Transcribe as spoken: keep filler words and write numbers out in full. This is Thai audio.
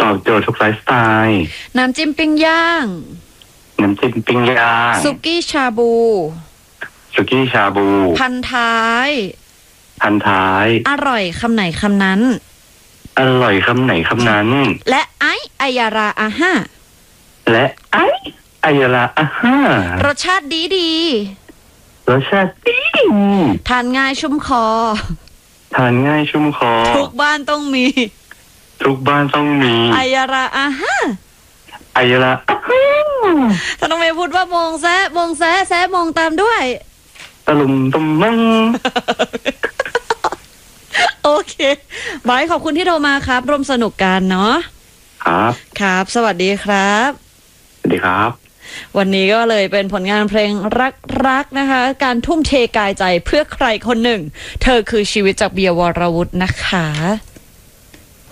อบโจทย์ทุกไลฟ์สไตล์น้ำจิ้มปิ้งย่างน้ำจิ้มปิ้งย่างสุกี้ชาบูสุกี้ชาบูพันท้ายพันท้ายอร่อยคำไหนคำนั้นอร่อยคำไหนคำนั้นและไออายาราอาห้าและไออายาราอาห้ารสชาติดีดีรสชาติดีดีทานง่ายชุ่มคอทานง่ายชุ่มคอทุกบ้านต้องมีทุกบ้านต้องมีอายาราอาห้าอายาราอาห้าถ้าน้องเมย์พูดว่ามงแซะมงแซะแซะมงตามด้วยตะลุมตุมมังโอเคบายขอบคุณที่โทรมาครับร่วมสนุกกันเนาะครับครับสวัสดีครับสวัสดีครับวันนี้ก็เลยเป็นผลงานเพลงรักๆนะคะการทุ่มเทกายใจเพื่อใครคนหนึ่งเธอคือชีวิตจากเบียร์วรวุฒินะคะ